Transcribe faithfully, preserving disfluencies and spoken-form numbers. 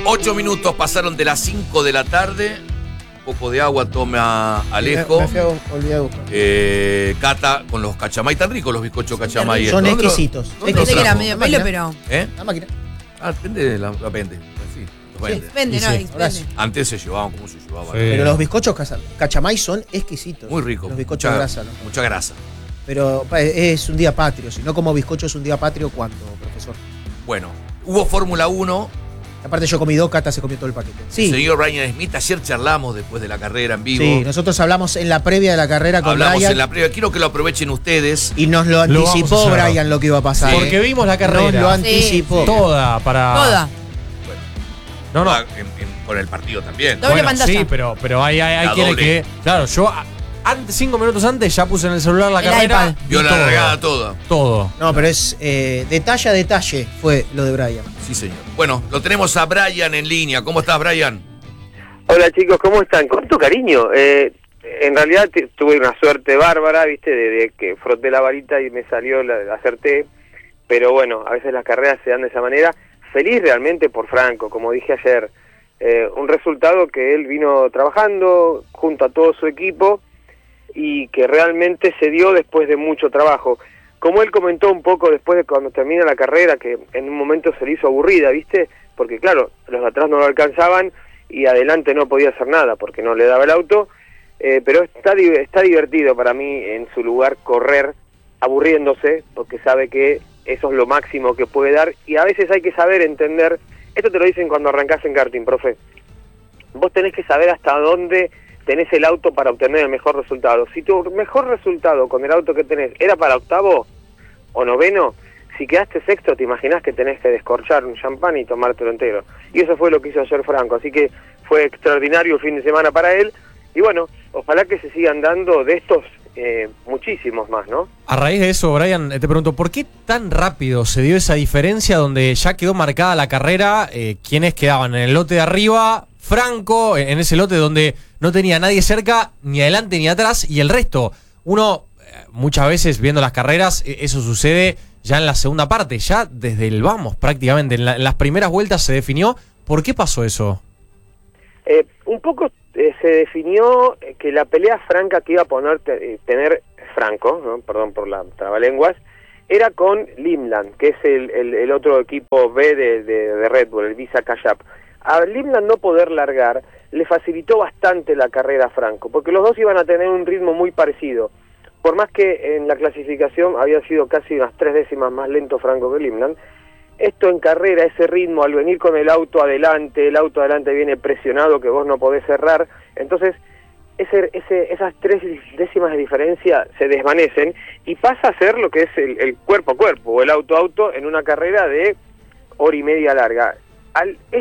Ocho minutos pasaron de las cinco de la tarde. Un poco de agua toma Alejo. Me, me fui a olvidar de buscar. Eh, Cata con los cachamay, tan ricos los bizcochos cachamay. Son ¿Dónde lo- exquisitos. dónde Pensé lo que era trajo? medio pelo, pero. ¿Eh? La máquina. Ah, vende, la, la vende. Sí, lo vende. Vende, Y no, sí, vende. ahora sí. Antes se llevaban como se llevaban. Sí. Pero los bizcochos caza- cachamay son exquisitos. Muy ricos. Los bizcochos mucha, de grasa. ¿no? Mucha grasa. Pero pa, es un día patrio. Si no como bizcocho es un día patrio, ¿cuándo, profesor? Bueno, hubo Fórmula uno. Aparte yo comí dos, Cata se comió todo el paquete. Sí, Señor Brian Smith, ayer charlamos después de la carrera en vivo. sí, nosotros hablamos en la previa de la carrera con Hablamos Brian en la previa. Quiero que lo aprovechen ustedes. y nos lo Lo vamos anticipó a hacer. Brian lo que iba a pasar. Sí. Porque vimos la carrera. Nos lo anticipó. Toda para. Toda. No, no. Ah, en- en- con el partido también. Doble Bueno, pantalla. sí, pero, pero hay, hay, hay La quienes doble. que. Claro, yo a- antes, cinco minutos antes ya puse en el celular la El carrera. iPad. vi Vio la todo. largada toda. Todo. No, pero es eh, detalle a detalle fue lo de Brian. Sí, señor. Bueno, lo tenemos a Brian en línea. ¿Cómo estás, Brian? Hola chicos, ¿cómo están? Con tu cariño. Eh, en realidad t- tuve una suerte bárbara, viste, de, de que froté la varita y me salió, la, la acerté. Pero bueno, a veces las carreras se dan de esa manera. Feliz realmente por Franco, como dije ayer. Eh, un resultado que él vino trabajando junto a todo su equipo y que realmente se dio después de mucho trabajo. Como él comentó un poco después de cuando termina la carrera, que en un momento se le hizo aburrida, ¿viste? Porque claro, los de atrás no lo alcanzaban y adelante no podía hacer nada porque no le daba el auto, eh, pero está, di- está divertido para mí en su lugar correr aburriéndose, porque sabe que eso es lo máximo que puede dar y a veces hay que saber entender, esto te lo dicen cuando arrancás en karting, profe, vos tenés que saber hasta dónde tenés el auto para obtener el mejor resultado. Si tu mejor resultado con el auto que tenés era para octavo o noveno, si quedaste sexto, te imaginás que tenés que descorchar un champán y tomártelo entero. Y eso fue lo que hizo ayer Franco, así que fue extraordinario el fin de semana para él. Y bueno, ojalá que se sigan dando de estos eh, muchísimos más, ¿no? A raíz de eso, Brian, eh, te pregunto, ¿por qué tan rápido se dio esa diferencia donde ya quedó marcada la carrera? Eh, ¿Quiénes quedaban en el lote de arriba? Franco, en ese lote donde no tenía nadie cerca, ni adelante ni atrás, y el resto. Uno, eh, muchas veces viendo las carreras, eh, eso sucede ya en la segunda parte, ya desde el vamos prácticamente, en, la- en las primeras vueltas se definió. ¿Por qué pasó eso? Eh, un poco eh, se definió eh, que la pelea franca que iba a poner eh, tener Franco, ¿no? Perdón por la trabalenguas, era con Limland, que es el, el, el otro equipo B de, de, de Red Bull, el Visa Cash App. A Limland no poder largar le facilitó bastante la carrera a Franco, porque los dos iban a tener un ritmo muy parecido. Por más que en la clasificación había sido casi unas tres décimas más lento Franco que Limland, esto en carrera, ese ritmo, al venir con el auto adelante, el auto adelante viene presionado que vos no podés cerrar, entonces ese, ese, esas tres décimas de diferencia se desvanecen y pasa a ser lo que es el, el cuerpo a cuerpo o el auto a auto en una carrera de hora y media larga. Al